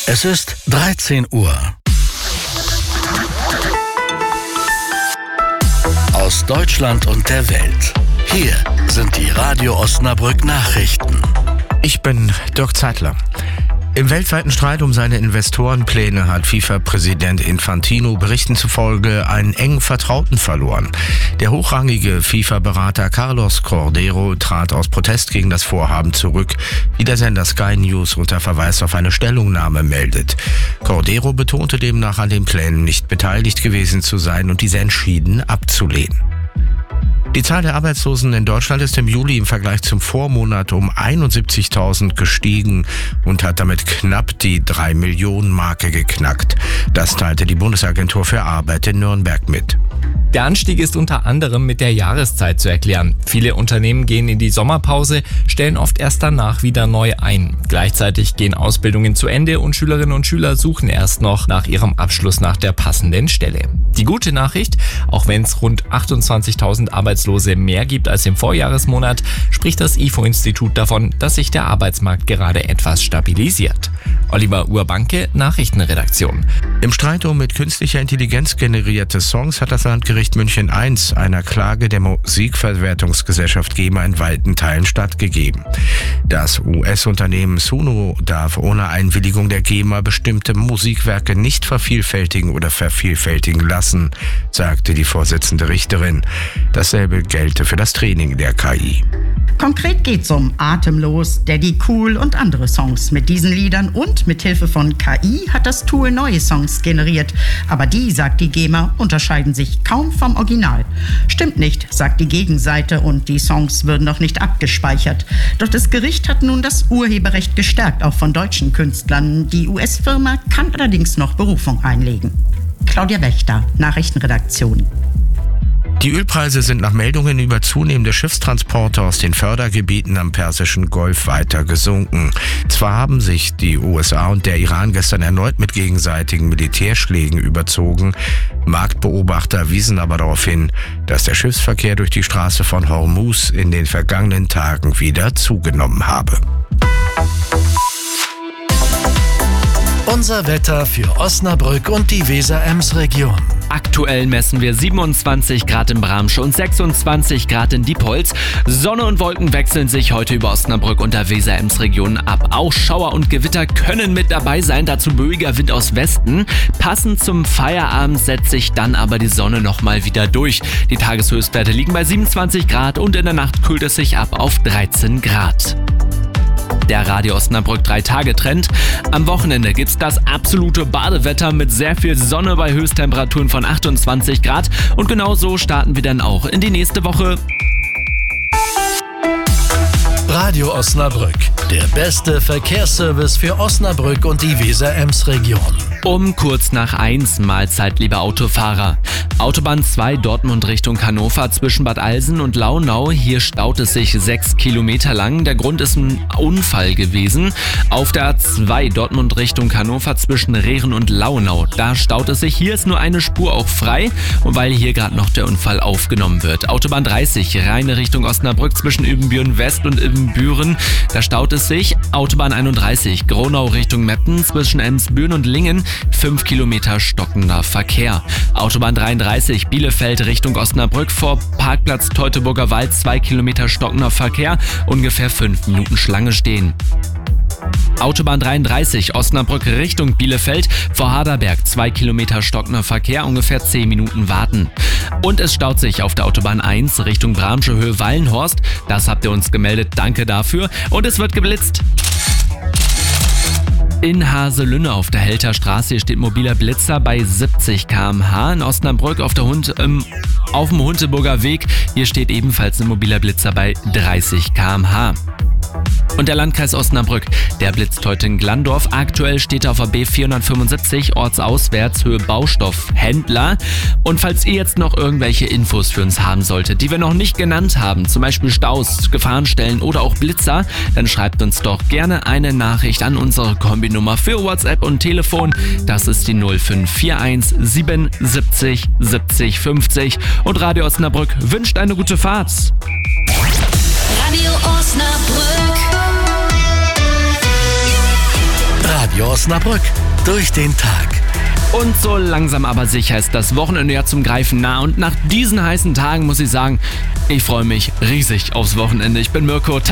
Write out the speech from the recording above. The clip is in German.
Es ist 13 Uhr. Aus Deutschland und der Welt. Hier sind die Radio Osnabrück Nachrichten. Ich bin Dirk Zeitler. Im weltweiten Streit um seine Investorenpläne hat FIFA-Präsident Infantino Berichten zufolge einen engen Vertrauten verloren. Der hochrangige FIFA-Berater Carlos Cordeiro trat aus Protest gegen das Vorhaben zurück, wie der Sender Sky News unter Verweis auf eine Stellungnahme meldet. Cordeiro betonte demnach, an den Plänen nicht beteiligt gewesen zu sein und diese entschieden abzulehnen. Die Zahl der Arbeitslosen in Deutschland ist im Juli im Vergleich zum Vormonat um 71.000 gestiegen und hat damit knapp die 3-Millionen-Marke geknackt. Das teilte die Bundesagentur für Arbeit in Nürnberg mit. Der Anstieg ist unter anderem mit der Jahreszeit zu erklären. Viele Unternehmen gehen in die Sommerpause, stellen oft erst danach wieder neu ein. Gleichzeitig gehen Ausbildungen zu Ende und Schülerinnen und Schüler suchen erst noch nach ihrem Abschluss nach der passenden Stelle. Die gute Nachricht, auch wenn es rund 28.000 Arbeitslose mehr gibt als im Vorjahresmonat, spricht das IFO-Institut davon, dass sich der Arbeitsmarkt gerade etwas stabilisiert. Oliver Urbanke, Nachrichtenredaktion. Im Streit um mit künstlicher Intelligenz generierte Songs hat das Landgericht München I einer Klage der Musikverwertungsgesellschaft GEMA in weiten Teilen stattgegeben. Das US-Unternehmen Suno darf ohne Einwilligung der GEMA bestimmte Musikwerke nicht vervielfältigen oder vervielfältigen lassen, sagte die Vorsitzende Richterin. Dasselbe gelte für das Training der KI. Konkret geht's um Atemlos, Daddy Cool und andere Songs. Mit diesen Liedern und mit Hilfe von KI hat das Tool neue Songs generiert. Aber die, sagt die GEMA, unterscheiden sich kaum vom Original. Stimmt nicht, sagt die Gegenseite, und die Songs würden noch nicht abgespeichert. Doch das Gericht hat nun das Urheberrecht gestärkt, auch von deutschen Künstlern. Die US-Firma kann allerdings noch Berufung einlegen. Claudia Wächter, Nachrichtenredaktion. Die Ölpreise sind nach Meldungen über zunehmende Schiffstransporte aus den Fördergebieten am Persischen Golf weiter gesunken. Zwar haben sich die USA und der Iran gestern erneut mit gegenseitigen Militärschlägen überzogen, Marktbeobachter wiesen aber darauf hin, dass der Schiffsverkehr durch die Straße von Hormuz in den vergangenen Tagen wieder zugenommen habe. Unser Wetter für Osnabrück und die Weser-Ems-Region. Aktuell messen wir 27 Grad in Bramsche und 26 Grad in Diepholz. Sonne und Wolken wechseln sich heute über Osnabrück und der Weser-Ems-Region ab. Auch Schauer und Gewitter können mit dabei sein, dazu böiger Wind aus Westen. Passend zum Feierabend setzt sich dann aber die Sonne nochmal wieder durch. Die Tageshöchstwerte liegen bei 27 Grad und in der Nacht kühlt es sich ab auf 13 Grad. Der Radio Osnabrück 3-Tage-Trend. Am Wochenende gibt's das absolute Badewetter mit sehr viel Sonne bei Höchsttemperaturen von 28 Grad. Und genau so starten wir dann auch in die nächste Woche. Radio Osnabrück, der beste Verkehrsservice für Osnabrück und die Weser-Ems-Region. Um kurz nach 1, Mahlzeit, liebe Autofahrer. Autobahn 2 Dortmund Richtung Hannover zwischen Bad Alsen und Launau. Hier staut es sich 6 Kilometer lang. Der Grund ist ein Unfall gewesen. Auf der A2 Dortmund Richtung Hannover zwischen Rehren und Launau. Da staut es sich. Hier ist nur eine Spur auch frei, weil hier gerade noch der Unfall aufgenommen wird. Autobahn 30 Rheine Richtung Osnabrück zwischen Ibbenbüren West und Ibbenbüren. Da staut es sich. Autobahn 31 Gronau Richtung Meppen zwischen Emsbüren und Lingen. 5 Kilometer stockender Verkehr. Autobahn 33 Bielefeld Richtung Osnabrück vor Parkplatz Teutoburger Wald 2 Kilometer stockender Verkehr, ungefähr 5 Minuten Schlange stehen. Autobahn 33 Osnabrück Richtung Bielefeld vor Harderberg 2 Kilometer stockender Verkehr, ungefähr 10 Minuten warten. Und es staut sich auf der Autobahn 1 Richtung Bramsche Höhe Wallenhorst. Das habt ihr uns gemeldet, danke dafür. Und es wird geblitzt. In Haselünne auf der Helter Straße hier steht mobiler Blitzer bei 70 km/h. In Osnabrück auf dem Hunteburger Weg, hier steht ebenfalls ein mobiler Blitzer bei 30 km/h. Und der Landkreis Osnabrück, der blitzt heute in Glandorf. Aktuell steht er auf der B475 ortsauswärts Höhe Baustoffhändler. Und falls ihr jetzt noch irgendwelche Infos für uns haben solltet, die wir noch nicht genannt haben, zum Beispiel Staus, Gefahrenstellen oder auch Blitzer, dann schreibt uns doch gerne eine Nachricht an unsere Kombinummer für WhatsApp und Telefon. Das ist die 0541 77 70 50. Und Radio Osnabrück wünscht eine gute Fahrt. Radio Osnabrück. Radio Osnabrück. Durch den Tag. Und so langsam aber sicher ist das Wochenende ja zum Greifen nah. Und nach diesen heißen Tagen muss ich sagen, ich freue mich riesig aufs Wochenende. Ich bin Mirko.